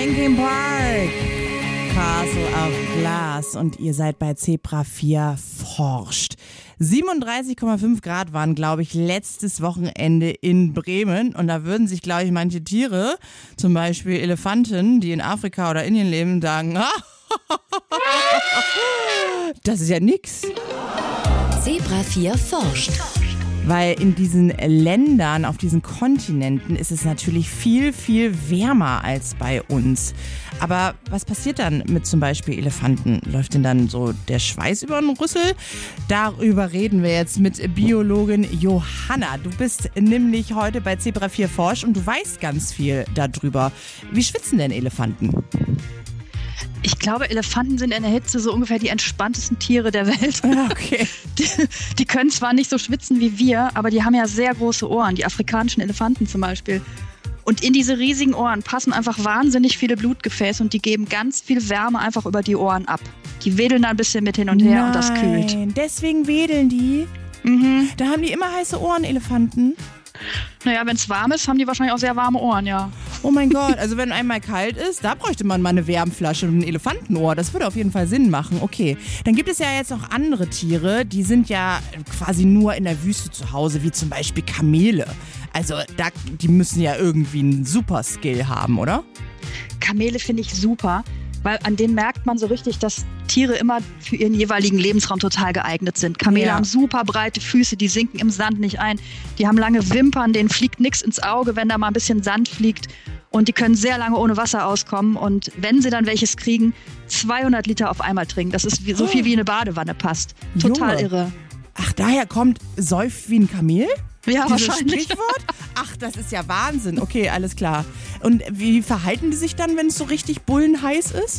Linkin Park, Castle of Glass, und ihr seid bei Zebra 4 forscht. 37,5 Grad waren, glaube ich, letztes Wochenende in Bremen, und da würden sich, glaube ich, manche Tiere, zum Beispiel Elefanten, die in Afrika oder Indien leben, sagen, das ist ja nix. Zebra 4 forscht. Weil in diesen Ländern, auf diesen Kontinenten ist es natürlich viel, viel wärmer als bei uns. Aber was passiert dann mit zum Beispiel Elefanten? Läuft denn dann so der Schweiß über den Rüssel? Darüber reden wir jetzt mit Biologin Johanna. Du bist nämlich heute bei Zebra 4 forscht und du weißt ganz viel darüber. Wie schwitzen denn Elefanten? Ich glaube, Elefanten sind in der Hitze so ungefähr die entspanntesten Tiere der Welt. Okay. Die können zwar nicht so schwitzen wie wir, aber die haben ja sehr große Ohren, die afrikanischen Elefanten zum Beispiel. Und in diese riesigen Ohren passen einfach wahnsinnig viele Blutgefäße und die geben ganz viel Wärme einfach über die Ohren ab. Die wedeln da ein bisschen mit hin und her und das kühlt. Deswegen wedeln die? Mhm. Da haben die immer heiße Ohren, Elefanten? Naja, wenn es warm ist, haben die wahrscheinlich auch sehr warme Ohren, ja. Oh mein Gott, also wenn einmal kalt ist, da bräuchte man mal eine Wärmflasche und ein Elefantenohr. Das würde auf jeden Fall Sinn machen. Okay, dann gibt es ja jetzt noch andere Tiere, die sind ja quasi nur in der Wüste zu Hause, wie zum Beispiel Kamele. Also die müssen ja irgendwie einen Super-Skill haben, oder? Kamele finde ich super, weil an denen merkt man so richtig, dass Tiere immer für ihren jeweiligen Lebensraum total geeignet sind. Kamele haben super breite Füße, die sinken im Sand nicht ein. Die haben lange Wimpern, denen fliegt nichts ins Auge, wenn da mal ein bisschen Sand fliegt. Und die können sehr lange ohne Wasser auskommen. Und wenn sie dann welches kriegen, 200 Liter auf einmal trinken. Das ist so viel wie eine Badewanne passt. Total irre. Ach, daher kommt säuft wie ein Kamel? Ja, Dieses wahrscheinlich. Sprichwort? Ach, das ist ja Wahnsinn. Okay, alles klar. Und wie verhalten die sich dann, wenn es so richtig bullenheiß ist?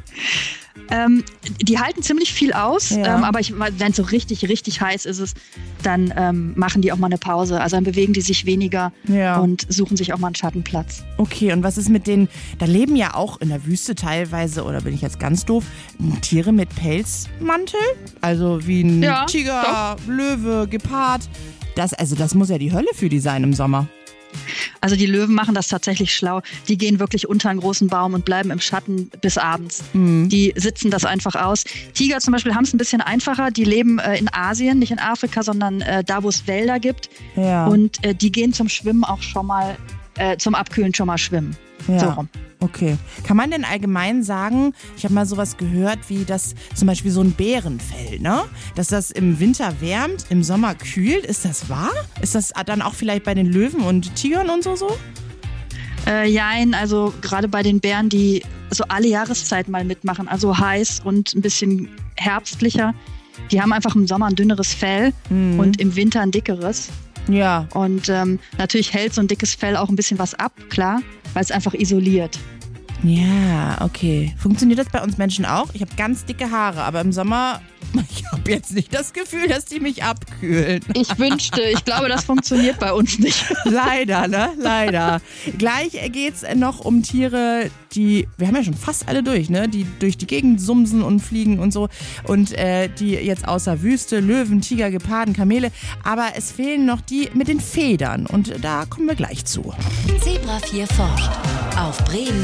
Die halten ziemlich viel aus, aber wenn es so richtig, richtig heiß ist, dann machen die auch mal eine Pause. Also dann bewegen die sich weniger und suchen sich auch mal einen Schattenplatz. Okay, und was ist mit denen, da leben ja auch in der Wüste teilweise, oder bin ich jetzt ganz doof, Tiere mit Pelzmantel? Also wie ein Tiger, Löwe, Gepard. Das muss ja die Hölle für die sein im Sommer. Also die Löwen machen das tatsächlich schlau. Die gehen wirklich unter einen großen Baum und bleiben im Schatten bis abends. Die sitzen das einfach aus. Tiger zum Beispiel haben es ein bisschen einfacher. Die leben in Asien, nicht in Afrika, sondern da, wo es Wälder gibt. Ja. Und die gehen zum Schwimmen auch schon mal, zum Abkühlen schon mal schwimmen. Ja. So rum. Okay. Kann man denn allgemein sagen, ich habe mal sowas gehört, wie das zum Beispiel so ein Bärenfell, ne? Dass das im Winter wärmt, im Sommer kühlt. Ist das wahr? Ist das dann auch vielleicht bei den Löwen und Tigern und so? Jein, also gerade bei den Bären, die so alle Jahreszeiten mal mitmachen, also heiß und ein bisschen herbstlicher, die haben einfach im Sommer ein dünneres Fell und im Winter ein dickeres. Ja. Und natürlich hält so ein dickes Fell auch ein bisschen was ab, klar, weil es einfach isoliert. Ja, okay. Funktioniert das bei uns Menschen auch? Ich habe ganz dicke Haare, aber im Sommer, ich habe jetzt nicht das Gefühl, dass die mich abkühlen. Ich wünschte, ich glaube, das funktioniert bei uns nicht. Leider, ne? Leider. Gleich geht's noch um Tiere, wir haben ja schon fast alle durch, ne? Die durch die Gegend sumsen und fliegen und so. Und die jetzt außer Wüste, Löwen, Tiger, Geparden, Kamele. Aber es fehlen noch die mit den Federn. Und da kommen wir gleich zu. Zebra 4 forscht. Auf Bremen